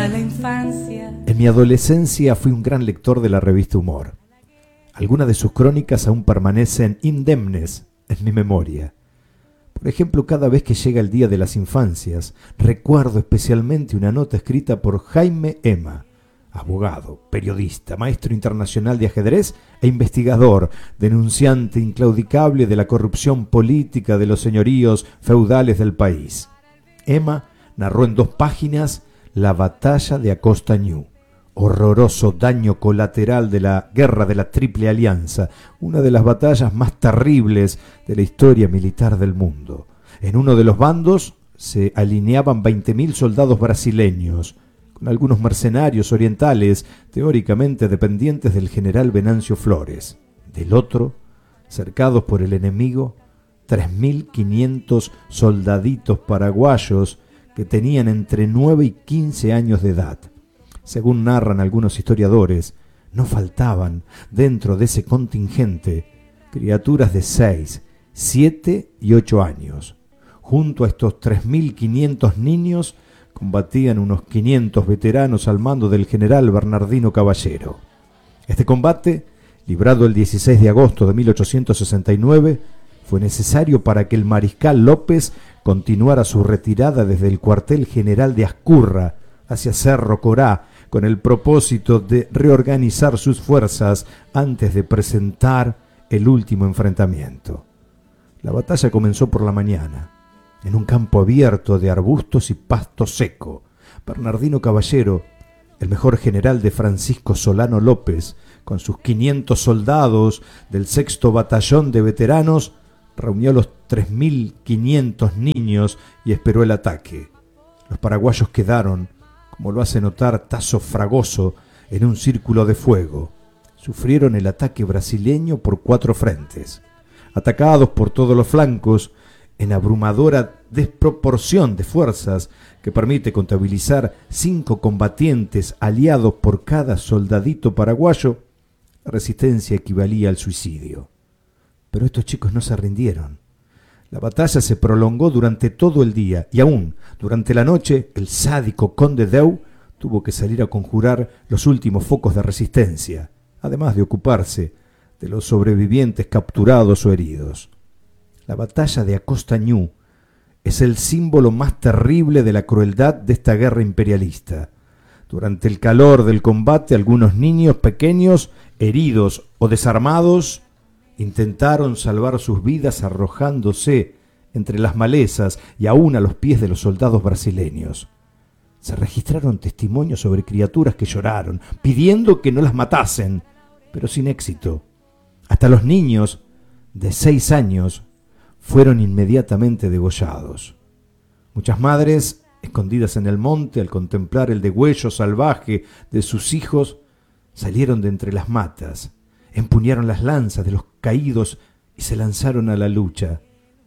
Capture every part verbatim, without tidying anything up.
de la infancia. En mi adolescencia fui un gran lector de la revista Humor. Algunas de sus crónicas aún permanecen indemnes en mi memoria. Por ejemplo, cada vez que llega el Día de las Infancias, recuerdo especialmente una nota escrita por Jaime Ema, abogado, periodista, maestro internacional de ajedrez e investigador, denunciante inclaudicable de la corrupción política de los señoríos feudales del país. Ema narró en dos páginas la batalla de Acostañú, horroroso daño colateral de la guerra de la Triple Alianza, una de las batallas más terribles de la historia militar del mundo. En uno de los bandos se alineaban veinte mil soldados brasileños, con algunos mercenarios orientales, teóricamente dependientes del general Venancio Flores. Del otro, cercados por el enemigo, tres mil quinientos soldaditos paraguayos que tenían entre nueve y quince años de edad. Según narran algunos historiadores, no faltaban dentro de ese contingente criaturas de seis, siete y ocho años. Junto a estos tres mil quinientos niños combatían unos quinientos veteranos al mando del general Bernardino Caballero. Este combate, librado el dieciséis de agosto de mil ochocientos sesenta y nueve, fue necesario para que el mariscal López continuara su retirada desde el cuartel general de Ascurra hacia Cerro Corá, con el propósito de reorganizar sus fuerzas antes de presentar el último enfrentamiento. La batalla comenzó por la mañana, en un campo abierto de arbustos y pasto seco. Bernardino Caballero, el mejor general de Francisco Solano López, con sus quinientos soldados del sexto batallón de veteranos, reunió a los tres mil quinientos niños y esperó el ataque. Los paraguayos quedaron, como lo hace notar Tasso Fragoso, en un círculo de fuego. Sufrieron el ataque brasileño por cuatro frentes. Atacados por todos los flancos, en abrumadora desproporción de fuerzas que permite contabilizar cinco combatientes aliados por cada soldadito paraguayo, la resistencia equivalía al suicidio. Pero estos chicos no se rindieron. La batalla se prolongó durante todo el día y aún durante la noche el sádico conde Deu tuvo que salir a conjurar los últimos focos de resistencia, además de ocuparse de los sobrevivientes capturados o heridos. La batalla de Acostañú es el símbolo más terrible de la crueldad de esta guerra imperialista. Durante el calor del combate, algunos niños pequeños, heridos o desarmados, intentaron salvar sus vidas arrojándose entre las malezas y aún a los pies de los soldados brasileños. Se registraron testimonios sobre criaturas que lloraron, pidiendo que no las matasen, pero sin éxito. Hasta los niños de seis años fueron inmediatamente degollados. Muchas madres, escondidas en el monte al contemplar el degüello salvaje de sus hijos, salieron de entre las matas, empuñaron las lanzas de los caídos y se lanzaron a la lucha.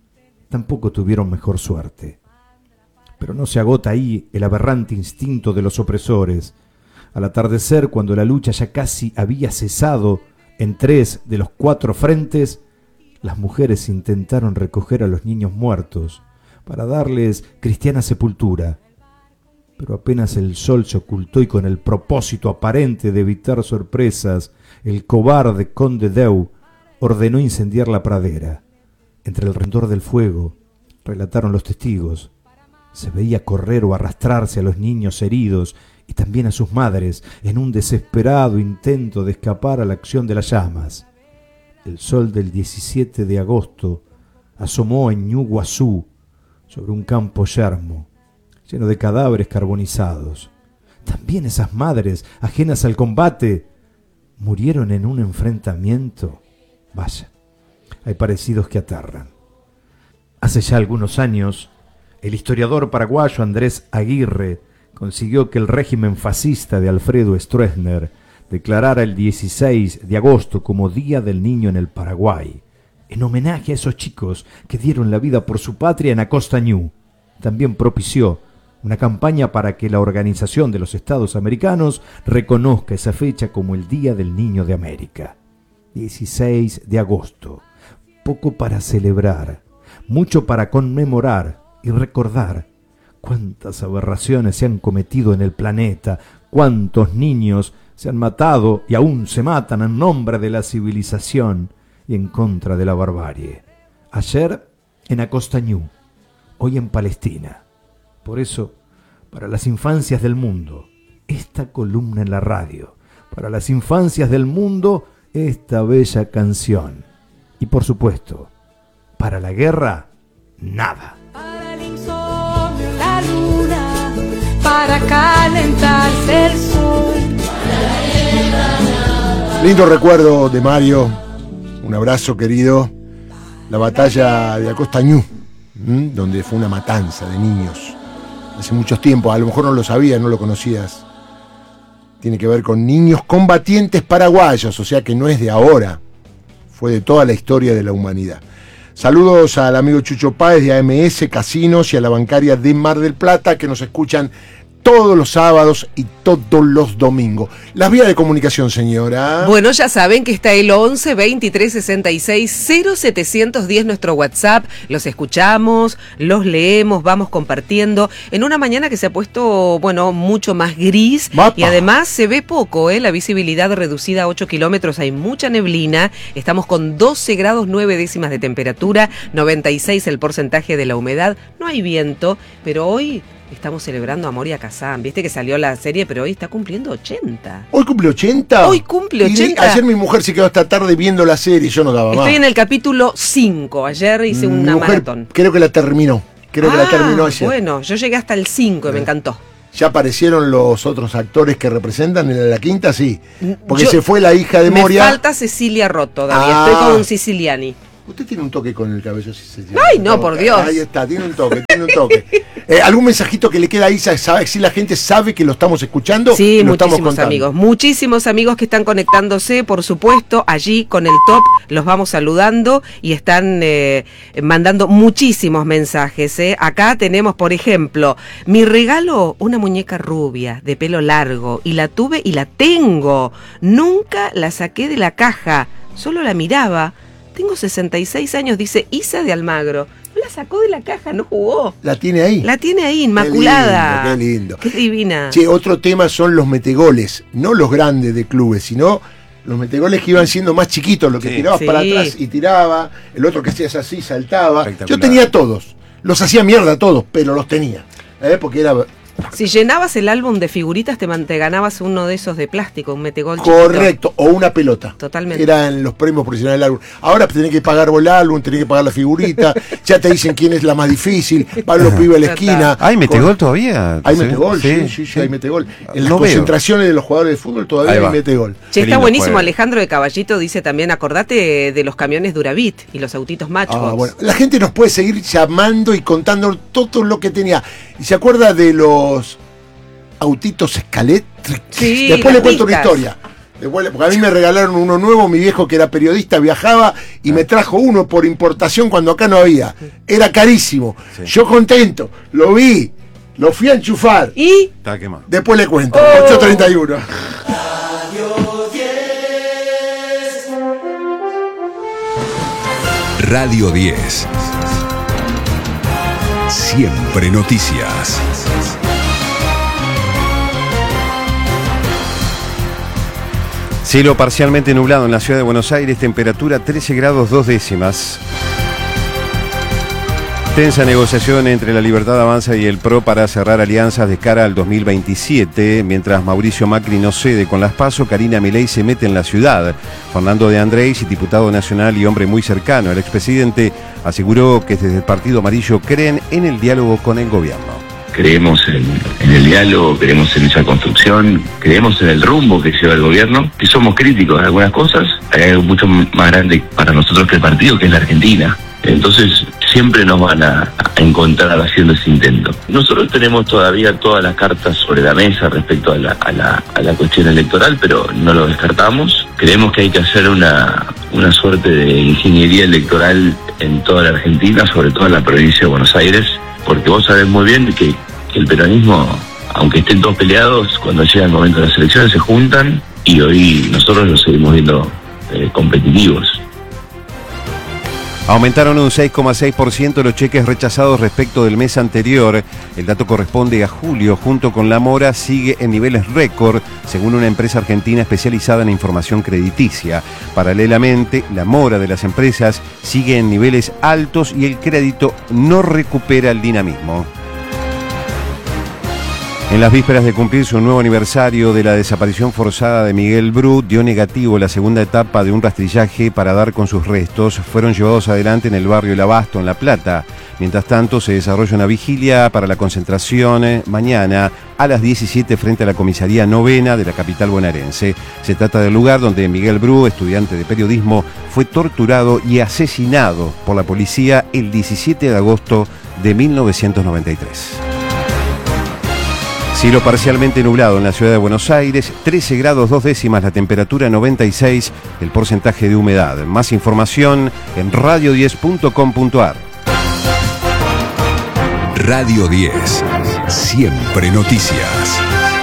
Tampoco tuvieron mejor suerte. Pero no se agota ahí el aberrante instinto de los opresores. Al atardecer, cuando la lucha ya casi había cesado en tres de los cuatro frentes, las mujeres intentaron recoger a los niños muertos para darles cristiana sepultura. Pero apenas el sol se ocultó y con el propósito aparente de evitar sorpresas, el cobarde conde Deu ordenó incendiar la pradera. Entre el rendor del fuego, relataron los testigos, se veía correr o arrastrarse a los niños heridos y también a sus madres en un desesperado intento de escapar a la acción de las llamas. El sol del diecisiete de agosto asomó en Ñuguazú sobre un campo yermo, lleno de cadáveres carbonizados. También esas madres, ajenas al combate, murieron en un enfrentamiento. Vaya, hay parecidos que aterran. Hace ya algunos años, el historiador paraguayo Andrés Aguirre consiguió que el régimen fascista de Alfredo Stroessner declarara el dieciséis de agosto como Día del Niño en el Paraguay, en homenaje a esos chicos que dieron la vida por su patria en Acostañú. También propició una campaña para que la Organización de los Estados Americanos reconozca esa fecha como el Día del Niño de América. dieciséis de agosto. Poco para celebrar, mucho para conmemorar y recordar cuántas aberraciones se han cometido en el planeta, cuántos niños se han matado y aún se matan en nombre de la civilización y en contra de la barbarie. Ayer en Acostañú, hoy en Palestina. Por eso, para las infancias del mundo, esta columna en la radio. Para las infancias del mundo, esta bella canción. Y por supuesto, para la guerra, nada. Para el insomnio, la luna, para calentarse el sol. Lindo recuerdo de Mario, un abrazo querido. La batalla de Acostañú, ¿m? donde fue una matanza de niños. Hace muchos tiempos, a lo mejor no lo sabías, no lo conocías. Tiene que ver con niños combatientes paraguayos, o sea que no es de ahora, fue de toda la historia de la humanidad. Saludos al amigo Chucho Páez de A M S Casinos y a la bancaria de Mar del Plata que nos escuchan todos los sábados y todos los domingos. Las vías de comunicación, señora. Bueno, ya saben que está el once, veintitrés, sesenta y seis, cero setecientos diez nuestro WhatsApp. Los escuchamos, los leemos, vamos compartiendo. En una mañana que se ha puesto, bueno, mucho más gris. Mapa. Y además se ve poco, ¿eh? La visibilidad reducida a ocho kilómetros, hay mucha neblina. Estamos con doce grados nueve décimas de temperatura, noventa y seis el porcentaje de la humedad. No hay viento, pero hoy estamos celebrando a Moria Kazan. Viste que salió la serie, pero hoy está cumpliendo ochenta. ¿Hoy cumple ochenta? Hoy cumple ochenta. Y ayer mi mujer se quedó hasta tarde viendo la serie y yo no daba más. Estoy en el capítulo cinco. Ayer hice mi una mujer, maratón. Creo que la terminó. Creo ah, que la terminó ayer. Bueno, yo llegué hasta el cinco y eh. me encantó. ¿Ya aparecieron los otros actores que representan en la quinta? Sí. Porque yo, se fue la hija de Moria. Me falta Cecilia Roth todavía. Ah. Estoy con Siciliani. Usted tiene un toque con el cabello siciliano. Ay, no, por Dios. Ahí está, tiene un toque, tiene un toque. Eh, ¿Algún mensajito que le queda ahí? ¿Sabe, si la gente sabe que lo estamos escuchando? Sí, lo muchísimos amigos. Muchísimos amigos que están conectándose, por supuesto, allí con el top. Los vamos saludando y están eh, mandando muchísimos mensajes. Eh. Acá tenemos, por ejemplo, mi regalo, una muñeca rubia, de pelo largo. Y la tuve y la tengo. Nunca la saqué de la caja, solo la miraba. Tengo sesenta y seis años, dice Isa de Almagro. No la sacó de la caja, no jugó. ¿La tiene ahí? La tiene ahí, inmaculada. Qué lindo, qué lindo. Qué divina. Che, otro tema son los metegoles. No los grandes de clubes, sino los metegoles que iban siendo más chiquitos. Lo que sí. tirabas sí. para atrás y tiraba. El otro que hacías así, saltaba. Yo tenía todos. Los hacía mierda todos, pero los tenía. ¿Eh? Porque era... Si llenabas el álbum de figuritas, te, te ganabas uno de esos de plástico, un metegol correcto, chiquito. O una pelota. Totalmente. Eran los premios profesionales del álbum. Ahora tenés que pagar vos el álbum, tenés que pagar la figurita, ya te dicen quién es la más difícil, van los pibes a la esquina. ¿Hay metegol con... todavía? Hay metegol, sí, sí, sí, sí, hay metegol. En las no concentraciones veo. de los jugadores de fútbol todavía hay metegol. Che, está buenísimo, juegue. Alejandro de Caballito dice también, acordate de los camiones Duravit y los autitos Matchbox. Ah, bueno. La gente nos puede seguir llamando y contando todo lo que tenía. ¿Y se acuerda de los autitos Scalectric? Sí, después le cuento una historia. Después, porque a mí me regalaron uno nuevo, mi viejo que era periodista viajaba y me trajo uno por importación cuando acá no había. Era carísimo. Sí. Yo contento, lo vi, lo fui a enchufar. ¿Y? Está quemado. Después le cuento. Oh. ocho treinta y uno. Radio diez. Siempre noticias. Cielo parcialmente nublado en la ciudad de Buenos Aires, temperatura trece grados dos décimas. Tensa negociación entre la Libertad Avanza y el P R O para cerrar alianzas de cara al dos mil veintisiete. Mientras Mauricio Macri no cede con las PASO, Karina Milei se mete en la ciudad. Fernando de Andrés, diputado nacional y hombre muy cercano al expresidente, aseguró que desde el Partido Amarillo creen en el diálogo con el gobierno. Creemos en, en el diálogo, creemos en esa construcción, creemos en el rumbo que lleva el gobierno, que somos críticos de algunas cosas. Hay algo mucho más grande para nosotros que el partido, que es la Argentina. Entonces siempre nos van a, a encontrar haciendo ese intento. Nosotros tenemos todavía todas las cartas sobre la mesa respecto a la, a la, a la cuestión electoral, pero no lo descartamos. Creemos que hay que hacer una, una suerte de ingeniería electoral en toda la Argentina, sobre todo en la provincia de Buenos Aires, porque vos sabés muy bien que, que el peronismo, aunque estén todos peleados, cuando llega el momento de las elecciones se juntan y hoy nosotros los seguimos viendo eh, competitivos. Aumentaron un seis coma seis por ciento los cheques rechazados respecto del mes anterior. El dato corresponde a julio. Junto con la mora, sigue en niveles récord, según una empresa argentina especializada en información crediticia. Paralelamente, la mora de las empresas sigue en niveles altos y el crédito no recupera el dinamismo. En las vísperas de cumplirse un nuevo aniversario de la desaparición forzada de Miguel Bru, dio negativo la segunda etapa de un rastrillaje para dar con sus restos. Fueron llevados adelante en el barrio El Abasto, en La Plata. Mientras tanto, se desarrolla una vigilia para la concentración eh, mañana a las diecisiete frente a la comisaría novena de la capital bonaerense. Se trata del lugar donde Miguel Bru, estudiante de periodismo, fue torturado y asesinado por la policía el diecisiete de agosto de mil novecientos noventa y tres. Cielo parcialmente nublado en la ciudad de Buenos Aires, trece grados dos décimas la temperatura, noventa y seis el porcentaje de humedad. Más información en radio diez punto com punto ar. Radio diez. Siempre noticias.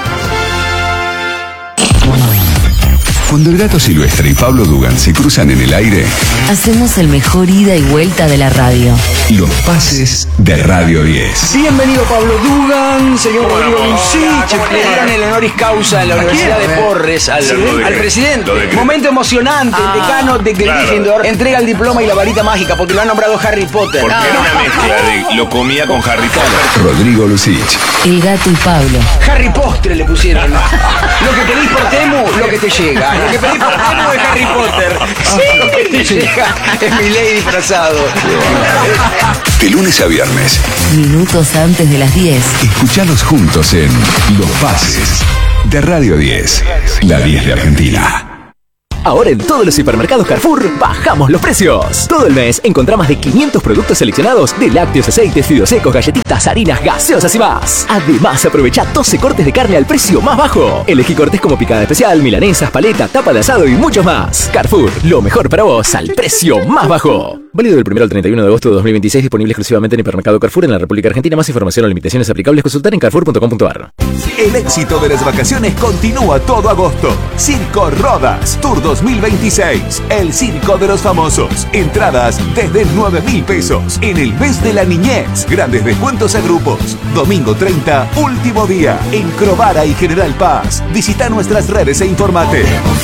Cuando el Gato Silvestre y Pablo Dugan se cruzan en el aire, hacemos el mejor ida y vuelta de la radio. Los pases de Radio diez. Bienvenido Pablo Dugan, señor Rodrigo Lucich. Le dieron el honoris causa en la Universidad de Porres al, al presidente. Momento emocionante, el decano de Gryffindor entrega el diploma y la varita mágica porque lo ha nombrado Harry Potter. Porque era una mezcla de lo comía con Harry Potter. Rodrigo Lucich. El Gato y Pablo. Harry Postre le pusieron. Lo que pedís por Temu, lo que te llega. Lo que pedís por Temu es Harry Potter. Sí. Lo que te llega es Milei disfrazado. De lunes a viernes, minutos antes de las diez. Escuchanos juntos en Los Pases de Radio diez, la diez de Argentina. Ahora en todos los hipermercados Carrefour bajamos los precios. Todo el mes encontrá más de quinientos productos seleccionados de lácteos, aceites, fideos secos, galletitas, harinas, gaseosas y más. Además, aprovecha doce cortes de carne al precio más bajo. Elegí cortes como picada especial, milanesas, paleta, tapa de asado y muchos más. Carrefour, lo mejor para vos al precio más bajo. Válido del primero al treinta y uno de agosto de dos mil veintiséis, disponible exclusivamente en hipermercado Carrefour en la República Argentina. Más información o limitaciones aplicables consultar en carrefour punto com punto ar. El éxito de las vacaciones continúa todo agosto. Circo Rodas Tour dos mil veintiséis. El circo de los famosos. Entradas desde nueve mil pesos. En el mes de la niñez. Grandes descuentos a grupos. Domingo treinta, último día. En Crovara y General Paz. Visita nuestras redes e informate.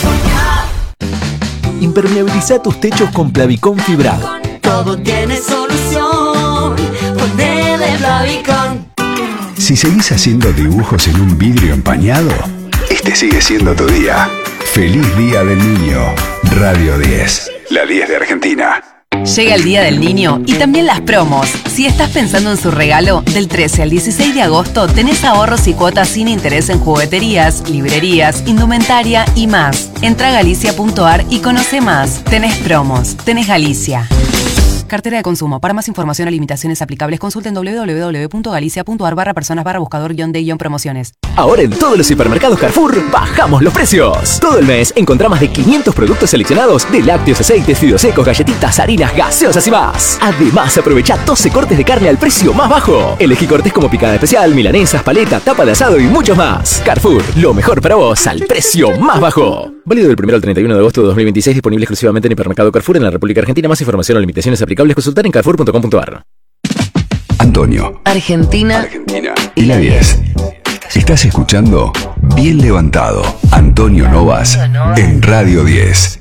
Impermeabiliza tus techos con Plavicón fibrado. Todo tiene solución. Ponele Plavicón. Si seguís haciendo dibujos en un vidrio empañado, este sigue siendo tu día. Feliz Día del Niño. Radio diez, la diez de Argentina. Llega el Día del Niño y también las promos. Si estás pensando en su regalo, del trece al dieciséis de agosto tenés ahorros y cuotas sin interés en jugueterías, librerías, indumentaria y más. Entra a galicia punto ar y conoce más. Tenés promos. Tenés Galicia. Cartera de consumo. Para más información o limitaciones aplicables, consulten doble u doble u doble u punto galicia punto ar barra personas barra buscador guión de guión promociones. Ahora en todos los hipermercados Carrefour bajamos los precios. Todo el mes encontrá más de quinientos productos seleccionados de lácteos, aceites, fideos secos, galletitas, harinas, gaseosas y más. Además, aprovecha doce cortes de carne al precio más bajo. Elegí cortes como picada especial, milanesas, paleta, tapa de asado y muchos más. Carrefour, lo mejor para vos al precio más bajo. Válido del primero al treinta y uno de agosto de dos mil veintiséis, disponible exclusivamente en hipermercado Carrefour en la República Argentina. Más información o limitaciones aplicables consultar en carrefour punto com punto ar. Antonio, Argentina, Argentina y la diez. Estás escuchando Bien Levantado, Antonio Novas, en Radio diez.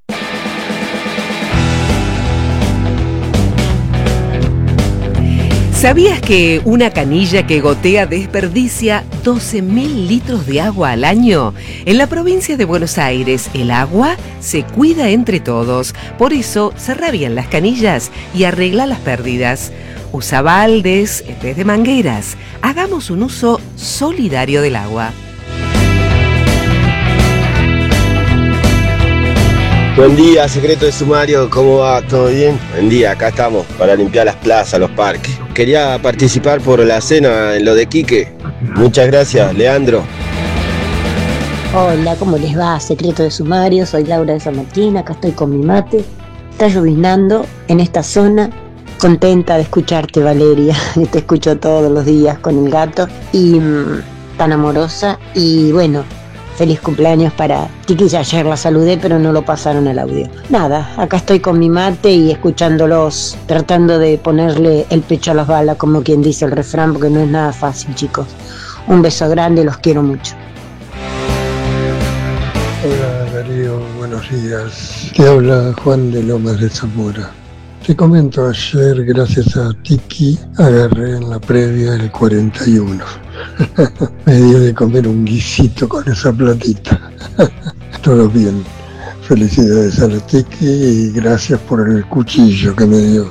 ¿Sabías que una canilla que gotea desperdicia doce mil litros de agua al año? En la provincia de Buenos Aires, el agua se cuida entre todos. Por eso, cerrá bien las canillas y arregla las pérdidas. Usa baldes en vez de mangueras. Hagamos un uso solidario del agua. Buen día, secreto de sumario, ¿cómo va? ¿Todo bien? Buen día, acá estamos para limpiar las plazas, los parques. Quería participar por la cena en lo de Quique. Muchas gracias, Leandro. Hola, ¿cómo les va? Secreto de sumario, soy Laura de San Martín, acá estoy con mi mate. Está lloviznando en esta zona, contenta de escucharte, Valeria. Te escucho todos los días con el gato y mmm, tan amorosa. Y bueno, feliz cumpleaños para Tiki. Ayer la saludé, pero no lo pasaron el audio. Nada, acá estoy con mi mate y escuchándolos, tratando de ponerle el pecho a las balas, como quien dice el refrán, porque no es nada fácil, chicos. Un beso grande, los quiero mucho. Hola Darío, buenos días. Te habla Juan de Lomas de Zamora. Te comento, ayer gracias a Tiki agarré en la previa el cuarenta y uno. Me dio de comer un guisito con esa platita. Todo bien. Felicidades a la Tiki y gracias por el cuchillo que me dio.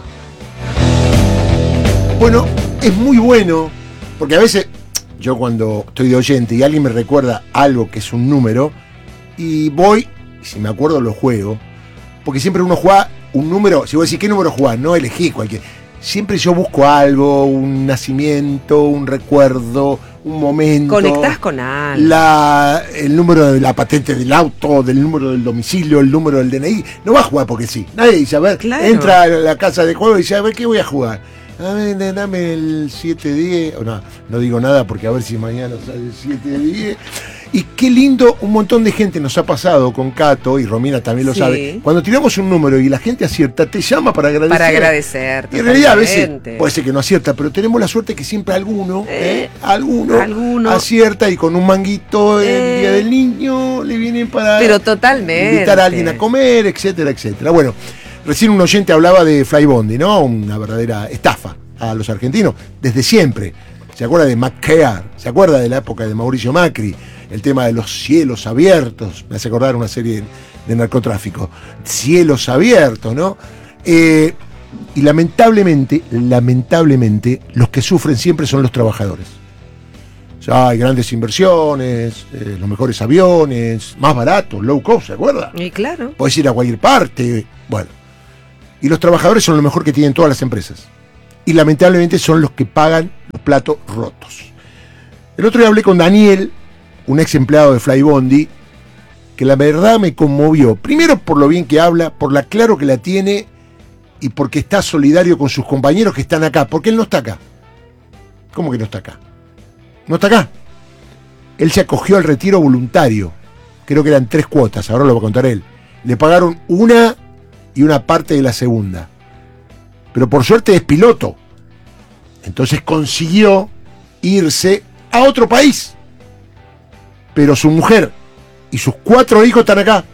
Bueno, es muy bueno, porque a veces yo cuando estoy de oyente y alguien me recuerda algo que es un número, y voy, y si me acuerdo lo juego, porque siempre uno juega un número, si vos decís qué número jugás, no elegí cualquier. Siempre yo busco algo, un nacimiento, un recuerdo, un momento. Conectás con algo. La, el número de la patente del auto, del número del domicilio, el número del D N I. No vas a jugar porque sí. Nadie dice, a ver, Claro. entra a la casa de juego y dice, a ver, ¿qué voy a jugar? A ver, dame el siete diez. No, no digo nada porque a ver si mañana sale el siete diez. Y qué lindo, un montón de gente nos ha pasado con Cato, y Romina también lo Sí. sabe. Cuando tiramos un número y la gente acierta, te llama para agradecer. Para agradecer. Y en realidad a veces totalmente. puede ser que no acierta, pero tenemos la suerte que siempre alguno, Eh, eh, alguno, alguno. acierta, y con un manguito el Eh. día del niño le vienen para Pero totalmente. invitar a alguien a comer, etcétera, etcétera. Bueno, recién un oyente hablaba de Flybondi, ¿no? Una verdadera estafa a los argentinos, desde siempre. ¿Se acuerda de McCare? ¿Se acuerda de la época de Mauricio Macri? El tema de los cielos abiertos, me hace acordar una serie de narcotráfico. Cielos abiertos, ¿no? Eh, y lamentablemente, lamentablemente, los que sufren siempre son los trabajadores. O sea, hay grandes inversiones, eh, los mejores aviones, más baratos, low cost, ¿se acuerda? Y claro. Podés ir a cualquier parte, bueno. Y los trabajadores son lo mejor que tienen todas las empresas. Y lamentablemente son los que pagan los platos rotos. El otro día hablé con Daniel, un ex empleado de Flybondi, que la verdad me conmovió. Primero por lo bien que habla, por la claro que la tiene y porque está solidario con sus compañeros que están acá. Porque él no está acá. ¿Cómo que no está acá? No está acá. Él se acogió al retiro voluntario. Creo que eran tres cuotas, ahora lo va a contar él. Le pagaron una y una parte de la segunda. Pero por suerte es piloto. Entonces consiguió irse a otro país. Pero su mujer y sus cuatro hijos están acá.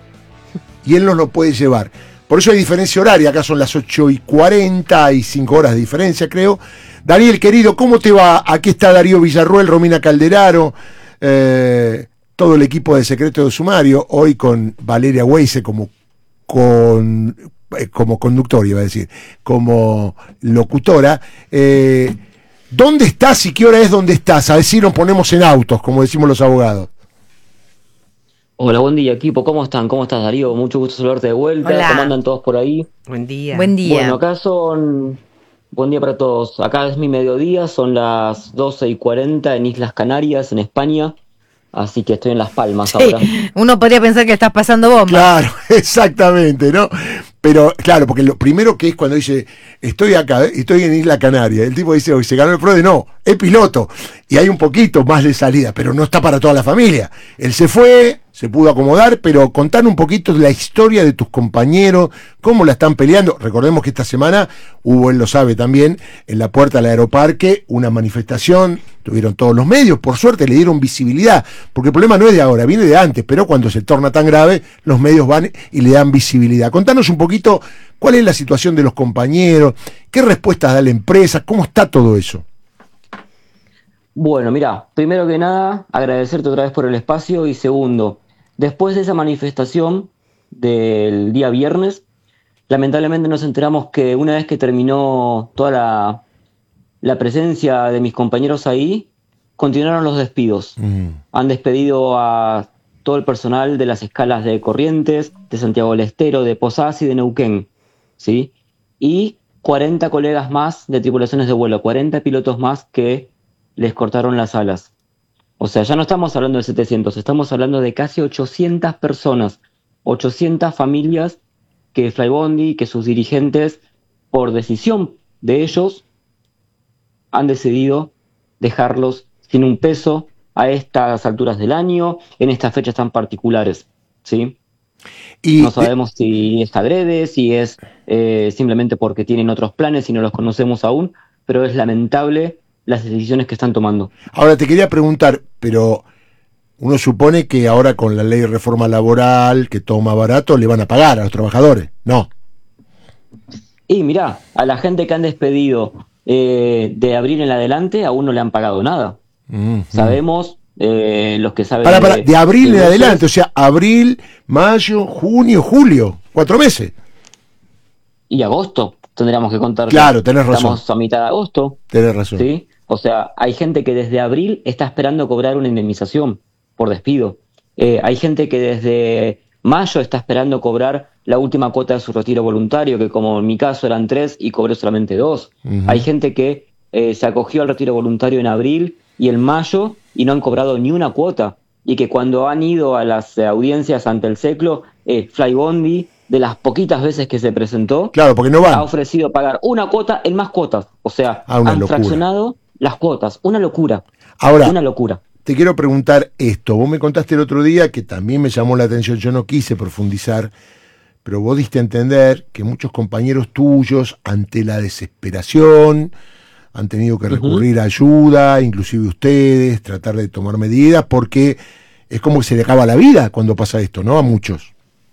Y él no lo puede llevar. Por eso hay diferencia horaria. Acá son las ocho y cuarenta, hay cinco horas de diferencia, creo. Daniel, querido, ¿cómo te va? Aquí está Darío Villarruel, Romina Calderaro, eh, todo el equipo de Secreto de Sumario, hoy con Valeria Weise como con... como conductor, iba a decir, como locutora. Eh, ¿Dónde estás y qué hora es donde estás? A ver si nos ponemos en autos, como decimos los abogados. Hola, buen día equipo, ¿cómo están? ¿Cómo estás, Darío? Mucho gusto saludarte de vuelta. Hola. ¿Cómo andan todos por ahí? Buen día. Buen día. Bueno, acá son... Buen día para todos. Acá es mi mediodía, son las doce y cuarenta en Islas Canarias, en España. Así que estoy en Las Palmas Sí, ahora. uno podría pensar que estás pasando bomba. Claro, exactamente, ¿no? Pero, claro, porque lo primero que es cuando dice, estoy acá, estoy en Isla Canaria, el tipo dice, hoy se ganó el PRODE, no, es piloto, y hay un poquito más de salida, pero no está para toda la familia. Él se fue, se pudo acomodar, pero contar un poquito la historia de tus compañeros, cómo la están peleando. Recordemos que esta semana hubo, él lo sabe también, en la puerta del aeroparque, una manifestación, tuvieron todos los medios, por suerte le dieron visibilidad, porque el problema no es de ahora, viene de antes, pero cuando se torna tan grave, los medios van y le dan visibilidad. Contanos un poquito cuál es la situación de los compañeros, qué respuestas da la empresa, cómo está todo eso. Bueno, mira, primero que nada, agradecerte otra vez por el espacio y segundo, después de esa manifestación del día viernes, lamentablemente nos enteramos que una vez que terminó toda la, la presencia de mis compañeros ahí, continuaron los despidos. Mm. Han despedido a todo el personal de las escalas de Corrientes, de Santiago del Estero, de Posadas y de Neuquén, ¿sí? Y cuarenta colegas más de tripulaciones de vuelo, cuarenta pilotos más que les cortaron las alas. O sea, ya no estamos hablando de setecientos, estamos hablando de casi ochocientas personas, ochocientas familias que Flybondi, que sus dirigentes, por decisión de ellos, han decidido dejarlos sin un peso a estas alturas del año, en estas fechas tan particulares, ¿sí? Y no sabemos si es adrede, si es eh, simplemente porque tienen otros planes y no los conocemos aún, pero es lamentable las decisiones que están tomando. Ahora te quería preguntar, pero uno supone que ahora con la ley de reforma laboral, que toma barato, le van a pagar a los trabajadores, ¿no? Y mirá, a la gente que han despedido eh, de abril en adelante aún no le han pagado nada. Mm-hmm. Sabemos, eh, los que saben... Para, para, de, de abril de en adelante, o sea, abril, mayo, junio, julio, cuatro meses. Y agosto tendríamos que contar. Claro, tenés razón. Estamos a mitad de agosto. Tenés razón. ¿Sí? O sea, hay gente que desde abril está esperando cobrar una indemnización por despido. Eh, hay gente que desde mayo está esperando cobrar la última cuota de su retiro voluntario, que como en mi caso eran tres y cobré solamente dos. Uh-huh. Hay gente que eh, se acogió al retiro voluntario en abril y en mayo y no han cobrado ni una cuota. Y que cuando han ido a las eh, audiencias ante el SECLO, eh, Flybondi, de las poquitas veces que se presentó, claro, porque no van. ha ofrecido pagar una cuota en más cuotas. O sea, ah, una han locura. fraccionado las cuotas. Una locura. Ahora, una locura. Te quiero preguntar esto. Vos me contaste el otro día que también me llamó la atención. Yo no quise profundizar, pero vos diste a entender que muchos compañeros tuyos, ante la desesperación, han tenido que recurrir uh-huh. a ayuda, inclusive ustedes, tratar de tomar medidas, porque es como que se le acaba la vida cuando pasa esto, ¿no? A muchos.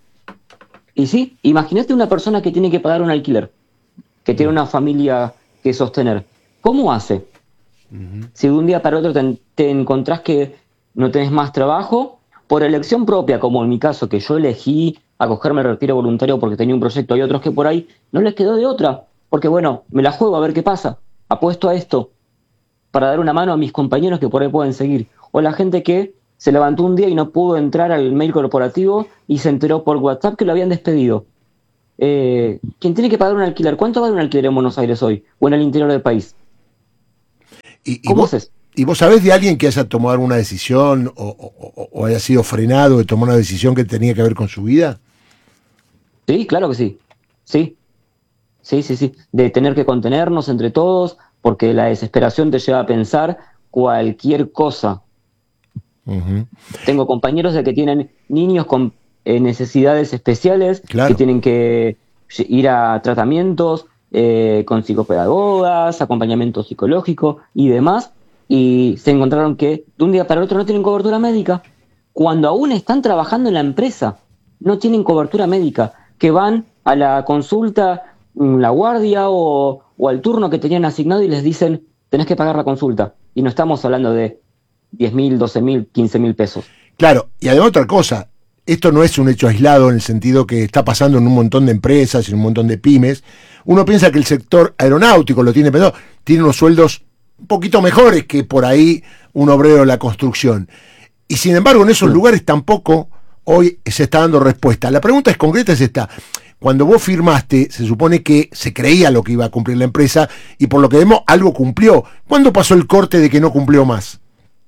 Y sí, imagínate una persona que tiene que pagar un alquiler, que tiene una familia que sostener. ¿Cómo hace? Uh-huh. Si de un día para otro te, te encontrás que no tenés más trabajo, por elección propia, como en mi caso, que yo elegí acogerme al retiro voluntario porque tenía un proyecto, hay otros que por ahí no les quedó de otra, porque bueno, me la juego a ver qué pasa, apuesto a esto, para dar una mano a mis compañeros que por ahí pueden seguir, o la gente que se levantó un día y no pudo entrar al mail corporativo y se enteró por WhatsApp que lo habían despedido. Eh, ¿Quién tiene que pagar un alquiler? ¿Cuánto vale un alquiler en Buenos Aires hoy? ¿O en el interior del país? ¿Y, y ¿Cómo vos, haces? ¿Y vos sabés de alguien que haya tomado alguna decisión o, o, o haya sido frenado de tomar una decisión que tenía que ver con su vida? Sí, claro que sí. Sí. Sí, sí, sí. De tener que contenernos entre todos, porque la desesperación te lleva a pensar cualquier cosa. Uh-huh. Tengo compañeros de que tienen niños con eh, necesidades especiales, claro. que tienen que ir a tratamientos eh, con psicopedagogas, acompañamiento psicológico y demás, y se encontraron que de un día para el otro no tienen cobertura médica, cuando aún están trabajando en la empresa, no tienen cobertura médica, que van a la consulta, la guardia o, o al turno que tenían asignado y les dicen, tenés que pagar la consulta, y no estamos hablando de diez mil, doce mil, quince mil pesos. Claro, y además otra cosa, esto no es un hecho aislado en el sentido que está pasando en un montón de empresas, en un montón de pymes. Uno piensa que el sector aeronáutico lo tiene pensado, tiene unos sueldos un poquito mejores que por ahí un obrero de la construcción. Y sin embargo, en esos sí. lugares tampoco hoy se está dando respuesta. La pregunta es concreta, es esta. Cuando vos firmaste, se supone que se creía lo que iba a cumplir la empresa y por lo que vemos, algo cumplió. ¿Cuándo pasó el corte de que no cumplió más?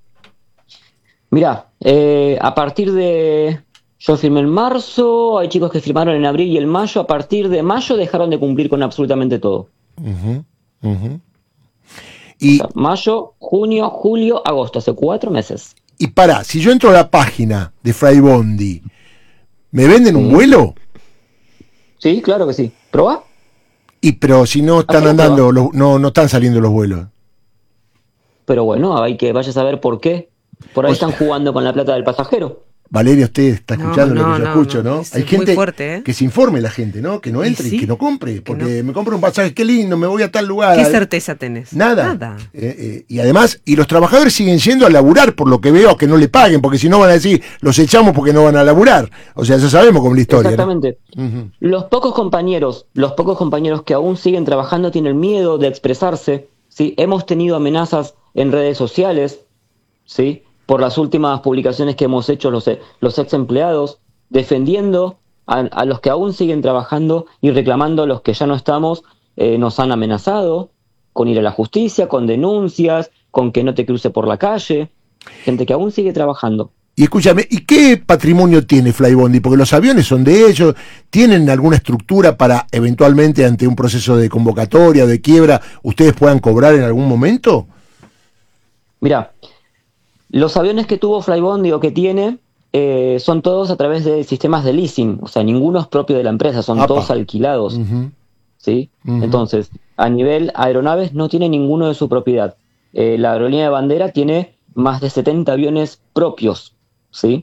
Mirá, eh, a partir de... Yo firmé en marzo, hay chicos que firmaron en abril y en mayo. A partir de mayo dejaron de cumplir con absolutamente todo. Uh-huh, uh-huh. Y, o sea, mayo, junio, julio, agosto, hace cuatro meses. Y pará, si yo entro a la página de Flybondi, ¿me venden un sí. vuelo? Sí, claro que sí. ¿Probá? Y pero si no están andando, los, no, no están saliendo los vuelos. Pero bueno, hay que vaya a saber por qué. Por ahí o sea, están jugando con la plata del pasajero. Valeria, usted está escuchando no, no, lo que yo no, escucho, ¿no? no Hay gente fuerte, ¿eh? que se informe la gente, ¿no? Que no entre y, sí, y que no compre, porque no. me compro un pasaje, qué lindo, me voy a tal lugar. ¿Qué certeza tenés? Nada. Nada. Eh, eh, y además, y los trabajadores siguen yendo a laburar, por lo que veo, que no le paguen, porque si no van a decir, los echamos porque no van a laburar. O sea, ya sabemos cómo es la historia. Exactamente. ¿No? Uh-huh. Los pocos compañeros, los pocos compañeros que aún siguen trabajando tienen miedo de expresarse, ¿sí? Hemos tenido amenazas en redes sociales, ¿sí? Por las últimas publicaciones que hemos hecho los, los ex empleados, defendiendo a, a los que aún siguen trabajando y reclamando a los que ya no estamos, eh, nos han amenazado con ir a la justicia, con denuncias, con que no te cruce por la calle, gente que aún sigue trabajando. Y escúchame, ¿y qué patrimonio tiene Flybondi? Porque los aviones son de ellos, ¿tienen alguna estructura para eventualmente ante un proceso de convocatoria o de quiebra ustedes puedan cobrar en algún momento? Mirá, los aviones que tuvo Flybondi o que tiene eh, son todos a través de sistemas de leasing, o sea, ninguno es propio de la empresa, son Apa. todos alquilados. Ujú. ¿Sí? Ujú. Entonces, a nivel aeronaves no tiene ninguno de su propiedad. Eh, la aerolínea de bandera tiene más de setenta aviones propios, ¿sí?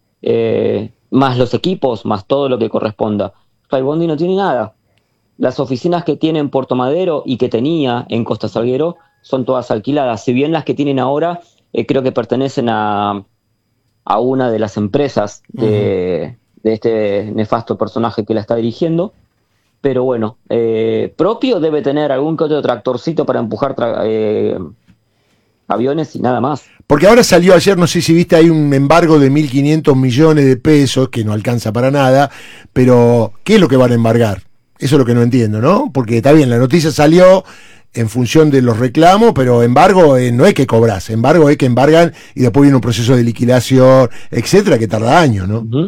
Eh, más los equipos, más todo lo que corresponda. Flybondi no tiene nada. Las oficinas que tiene en Puerto Madero y que tenía en Costa Salguero son todas alquiladas. Si bien las que tienen ahora eh, creo que pertenecen a, a una de las empresas de, uh-huh. de este nefasto personaje que la está dirigiendo. Pero bueno, eh, propio debe tener algún que otro tractorcito para empujar tra- eh, aviones y nada más. Porque ahora salió ayer, no sé si viste, hay un embargo de mil quinientos millones de pesos, que no alcanza para nada, pero ¿qué es lo que van a embargar? Eso es lo que no entiendo, ¿no? Porque está bien, la noticia salió en función de los reclamos, pero embargo eh, no es que cobras, embargo es que embargan y después viene un proceso de liquidación, etcétera, que tarda años, ¿no? Uh-huh.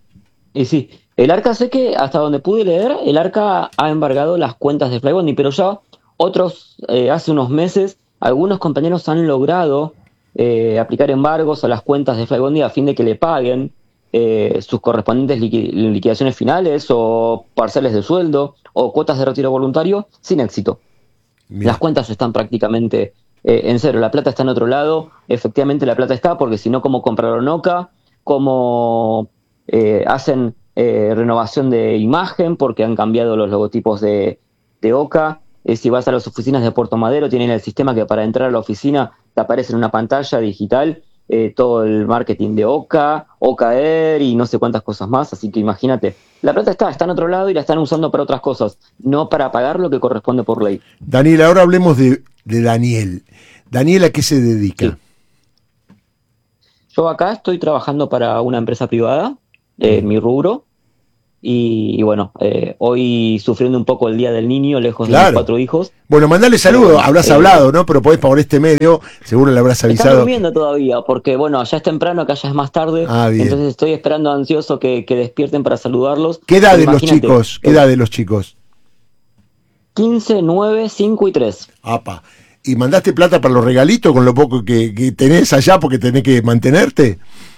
Y sí. El ARCA, sé que hasta donde pude leer, el ARCA ha embargado las cuentas de Flybondi, pero ya otros, eh, hace unos meses, algunos compañeros han logrado eh, aplicar embargos a las cuentas de Flybondi a fin de que le paguen eh, sus correspondientes liqui- liquidaciones finales o parciales de sueldo o cuotas de retiro voluntario sin éxito. Bien. Las cuentas están prácticamente eh, en cero, la plata está en otro lado, efectivamente la plata está, porque si no, ¿cómo compraron OCA? ¿Cómo eh, hacen... Eh, renovación de imagen porque han cambiado los logotipos de, de OCA? Eh, si vas a las oficinas de Puerto Madero tienen el sistema que para entrar a la oficina te aparece en una pantalla digital eh, todo el marketing de OCA, OCA Air y no sé cuántas cosas más, así que imagínate, la plata está, está en otro lado y la están usando para otras cosas, no para pagar lo que corresponde por ley. Daniel, ahora hablemos de, de Daniel. Daniel, ¿a qué se dedica? Sí. Yo acá estoy trabajando para una empresa privada, Eh, mi rubro, y, y bueno, eh, hoy sufriendo un poco el Día del Niño, lejos claro. de mis cuatro hijos. Bueno, mandale saludos, habrás eh, hablado, ¿no? Pero podés por este medio, seguro le habrás avisado. Están durmiendo todavía, porque bueno, allá es temprano, acá ya es más tarde, ah, bien. Entonces estoy esperando ansioso que, que despierten para saludarlos. ¿Qué edad de los chicos? ¿Qué edad de los chicos? quince, nueve, cinco y tres. Apa. ¿Y mandaste plata para los regalitos con lo poco que, que tenés allá porque tenés que mantenerte?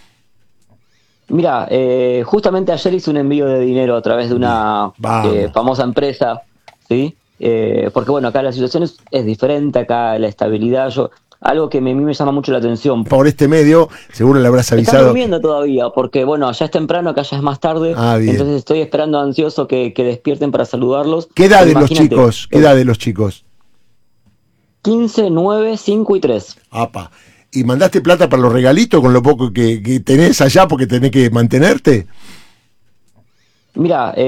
Mira, eh, justamente ayer hice un envío de dinero a través de una eh, famosa empresa, ¿sí? Eh, porque bueno, acá la situación es, es diferente, acá la estabilidad, yo algo que me, a mí me llama mucho la atención. Por este medio, seguro le habrás avisado. Están durmiendo todavía, porque bueno, allá es temprano, acá ya es más tarde, ah, bien. Entonces estoy esperando ansioso que, que despierten para saludarlos. ¿Qué edad de los chicos? ¿Qué edad de los chicos? quince, nueve, cinco y tres. Apa. ¿Y mandaste plata para los regalitos con lo poco que, que tenés allá porque tenés que mantenerte? Mira, eh,